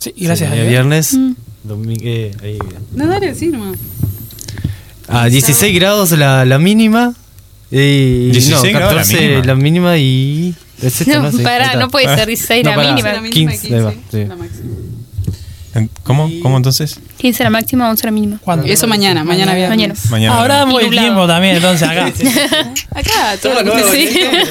Sí, gracias a El Dios. viernes, domingo, ahí. No, dale, sí, nomás. A 16 grados la mínima. Y 16 grados 14 la mínima y... ¿Es esto, No, Sí, ahí pará, está. no puede ser 16 la pará. mínima. La mínima 15, y ahí va, 15, sí. la máxima. ¿Cómo entonces? 15 la máxima, 11 la mínima. ¿Cuándo? Eso mañana viernes. Mañana. Ahora damos el Nublado. tiempo también, entonces acá. Acá, todo lo que Sí.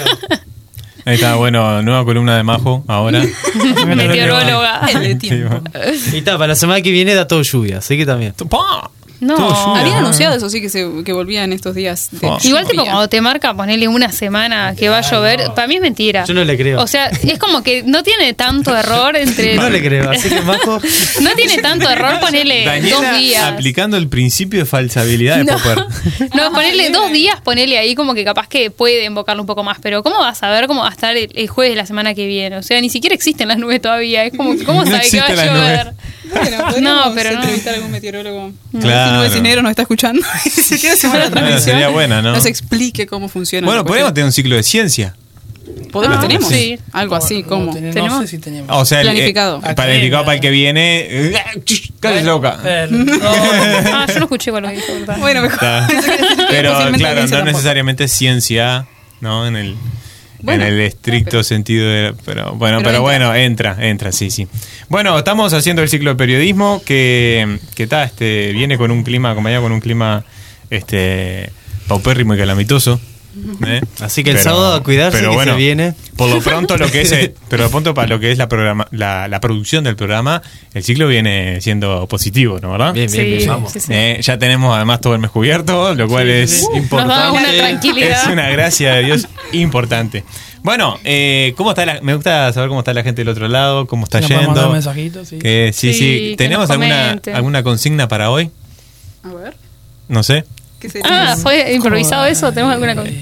Ahí está, bueno, nueva columna de Majo ahora. Meteoróloga. El tiempo. Y está, para la semana que viene da todo lluvia, así que también. ¡Pah! No. Todo lluvia. Habían anunciado eso, sí, que volvían estos días. Igual tipo cuando te marca ponerle una semana que va a llover, para mí es mentira. Yo no le creo. O sea, es como que no tiene tanto error entre... No le creo, así que Majo... No tiene tanto error ponerle 2 días. aplicando el principio de falsabilidad de No. Popper. No, ponerle 2 días, ponerle ahí como que capaz que puede invocarlo un poco más. Pero ¿cómo vas a ver cómo va a estar el jueves de la semana que viene? O sea, ni siquiera existen las nubes todavía. Es como que ¿cómo No sabe que va a existen las llover? Bueno, No, podríamos pero no. entrevistar a algún meteorólogo. Claro. Si 9 de enero nos está escuchando. Si quiere hacer la transmisión. Sería buena, ¿no? Nos explique cómo funciona. Bueno, la podríamos cuestión. tener un ciclo de ciencia. Tenemos. Sí. Algo así, ¿cómo? No ¿Tenemos? sé si teníamos. O sea, Planificado. planificado para el que viene. Casi loca. Ah, yo no escuché con lo que dijo, ¿verdad? Bueno, mejor. Está. Pero Posiblemente claro, alguien se no tampoco. necesariamente ciencia, ¿no? En el Bueno, estricto pero- sentido de... Pero Pero bueno, entra, sí. Bueno, estamos haciendo el ciclo de periodismo que está, viene con un clima, acompañado con un clima paupérrimo y calamitoso. Así que el sábado a cuidarse pero que bueno, se viene. Por lo pronto lo que es pero de pronto para lo que es la producción del programa, el ciclo viene siendo positivo, ¿no? ¿Verdad? Bien, bien, Sí, bien, vamos. sí, sí. Ya tenemos además todo el mes cubierto, lo cual es Nos da Importante. una tranquilidad. es una gracia de Dios importante. Bueno, ¿cómo está me gusta saber cómo está la gente del otro lado, cómo está Nos podemos mandar yendo. mensajitos, sí. Que, sí. Sí, que ¿Tenemos nos comenten. alguna consigna para hoy? A ver. No sé. ¿Qué sería? Ah, ¿fue improvisado eso? ¿Tenemos alguna cosa?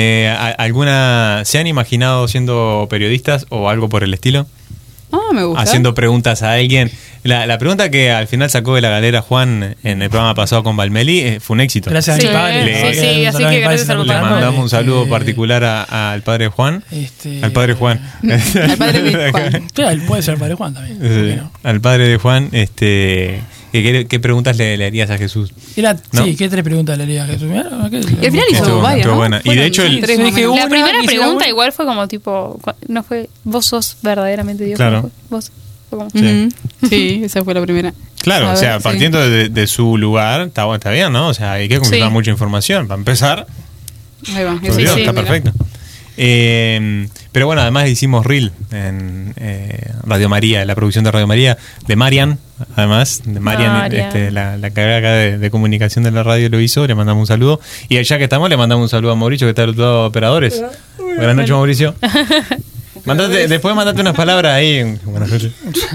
¿Se han imaginado siendo periodistas o algo por el estilo? Me gusta. Haciendo preguntas a alguien. La pregunta que al final sacó de la galera Juan en el programa pasado con Valmeli fue un éxito. Gracias Sí, a mi padre. sí, así que gracias a mi Le padre. mandamos un saludo particular al padre Juan. Al padre Juan. Al padre de Juan. Claro, puede ser el padre Juan también. ¿por qué no? Al padre de Juan, ¿qué preguntas le harías a Jesús? Sí, ¿qué 3 preguntas le haría a Jesús? Mirá, Y al final hizo varias, estuvo ¿no? buena. Y de Fueron hecho, 3 sí, más o que menos. La una, primera quisiera pregunta una. igual fue como tipo, no fue, vos sos verdaderamente Dios. Claro. ¿no fue? Vos. Fue como, Sí. Sí, esa fue la primera. Claro, A o sea, ver, sí. partiendo de su lugar, está bien, ¿no? O sea, hay que confirmar Sí. mucha información. Para empezar, Ahí va. por Eso Dios, sí, está mira. perfecto. Pero bueno, además hicimos Reel en Radio María, la producción de Radio María, de Marian, además, de Marian, Marian. la carrera acá de comunicación de la radio lo hizo, le mandamos un saludo. Y ya que estamos, le mandamos un saludo a Mauricio, que está del otro lado de operadores. Buenas noches, Mauricio. Después mandate unas palabras ahí. Buenas noches.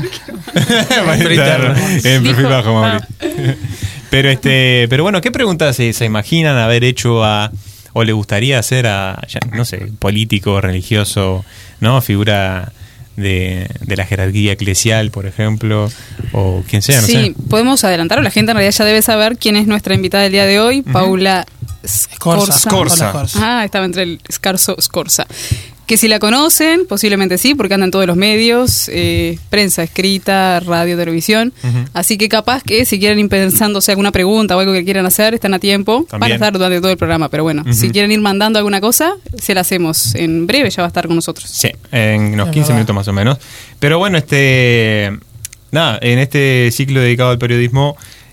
En perfil bajo, Mauricio. Pero bueno, ¿qué preguntas se imaginan haber hecho o le gustaría hacer a, no sé, político, religioso, ¿no? Figura de la jerarquía eclesial, por ejemplo, o quien sea, no Sí, sé. podemos adelantar, o la gente en realidad ya debe saber quién es nuestra invitada del día de hoy, Paula Scorza. Scorza. Hola, Scorza. Estaba entre el Scorza. Que si la conocen, posiblemente sí, porque anda en todos los medios, prensa escrita, radio, televisión. Así que capaz que si quieren ir pensándose alguna pregunta o algo que quieran hacer, están a tiempo También. para estar durante todo el programa. Pero bueno, si quieren ir mandando alguna cosa, se la hacemos. En breve ya va a estar con nosotros. Sí, en unos Es 15 verdad. minutos más o menos. Pero bueno, nada, en este ciclo dedicado al periodismo,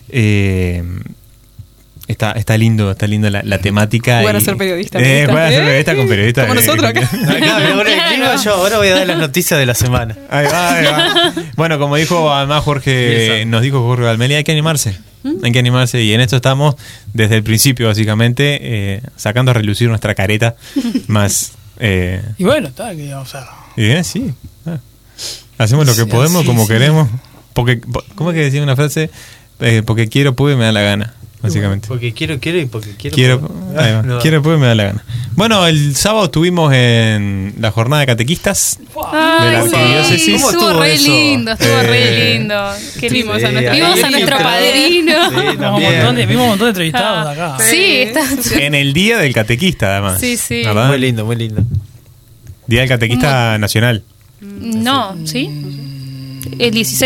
está lindo la temática. Jugar a y- ser periodista, me gusta. Jugar a ser periodista con periodistas. Como nosotros acá. Ahora voy a dar las noticias de la semana. Ahí va. Bueno, como dijo además nos dijo Jorge Valmeli, hay que animarse. Hay que animarse y en esto estamos desde el principio, básicamente, sacando a relucir nuestra careta más... Y bueno, está, que vamos a sí. Hacemos lo que Sí, podemos, sí, como sí. queremos. ¿Cómo es que decía una frase? Porque quiero, puedo y me da la gana, básicamente. Porque quiero y porque Quiero, ahí va. No. Quiero, puedo y me da la gana. Bueno, el sábado estuvimos en la jornada de catequistas. Ay, De la arquidiócesis. ¿Cómo estuvo estuvo re eso? lindo, estuvo re lindo. Qué lindo. Vimos a nuestro- Vimos a nuestro padrino. Sí, vimos un también. montón de entrevistados acá. Sí, está. En el día del catequista, además. Sí, sí. ¿Verdad? Muy lindo, muy lindo. Día del catequista nacional. No, ¿sí? El 16